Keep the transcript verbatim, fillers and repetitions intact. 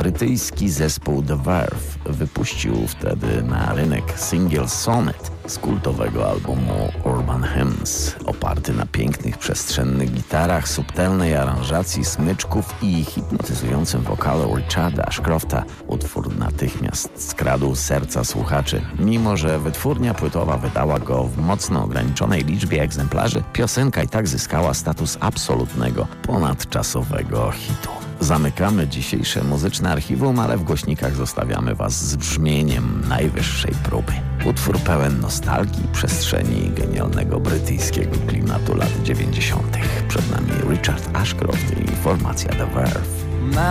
Brytyjski zespół The Verve wypuścił wtedy na rynek singiel Sonnet z kultowego albumu Urban Hymns, oparty na pięknych, przestrzennych gitarach, subtelnej aranżacji smyczków i hipnotyzującym wokalu Richarda Ashcrofta. Utwór natychmiast skradł serca słuchaczy. Mimo że wytwórnia płytowa wydała go w mocno ograniczonej liczbie egzemplarzy, piosenka i tak zyskała status absolutnego, ponadczasowego hitu. Zamykamy dzisiejsze muzyczne archiwum, ale w głośnikach zostawiamy Was z brzmieniem najwyższej próby. Utwór pełen nostalgii, przestrzeni genialnego brytyjskiego klimatu lat dziewięćdziesiątych. Przed nami Richard Ashcroft i formacja The Verve.